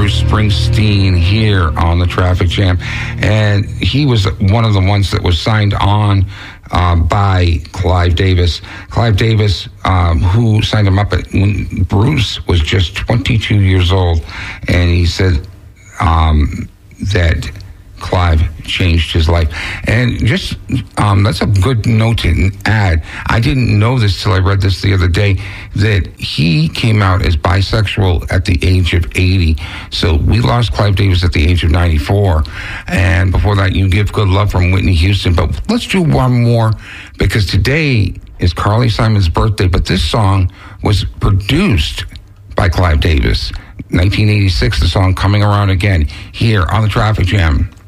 Bruce Springsteen here on the Traffic Jam. And he was one of the ones that was signed on by Clive Davis. Clive Davis, who signed him up when Bruce was just 22 years old. And he said that Clive changed his life. And just, that's a good note to add. I didn't know this till I read this the other day, that he came out as bisexual at the age of 80. So we lost Clive Davis at the age of 94. And before that, You Give Good Love from Whitney Houston. But let's do one more, because today is Carly Simon's birthday, but this song was produced by Clive Davis. 1986, the song Coming Around Again, here on the Traffic Jam.